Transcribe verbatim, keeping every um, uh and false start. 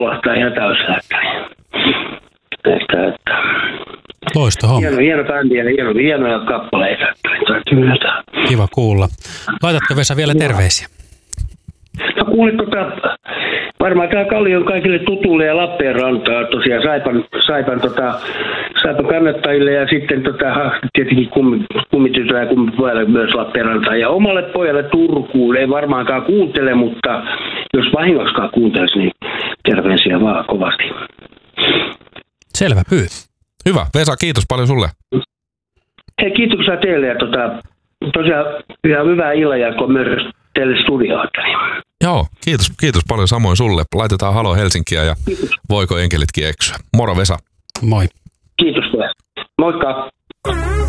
Lahtaa ihan täysläkkäriin. Että, että. Loista homma. Hieno, hieno bändi ja hieno, hienoja kappaleita. Kiva kuulla. Laitatko Vesa vielä terveisiä? No kuulit, tota, varmaan tämä Kalli on kaikille tutulle ja Lappeenrantaa tosiaan Saipan, Saipan, tota, Saipan kannattajille ja sitten tota, tietenkin kummitytölle ja kummipojalle myös Lappeenrantaa. Ja omalle pojalle Turkuun ei varmaankaan kuuntele, mutta jos vahingoskaan kuuntelisi, niin terveisiä vaan kovasti. Selvä pyy. Hyvä. Vesa, kiitos paljon sulle. Hei, kiitoksia teille ja tota, tosiaan ihan hyvää illanjatkoa myös teille studioita. Joo, kiitos, kiitos paljon samoin sulle. Laitetaan Halo Helsinkiä ja kiitos. Voiko enkelitkin eksyä. Moro Vesa. Moi. Kiitos teille. Moikka.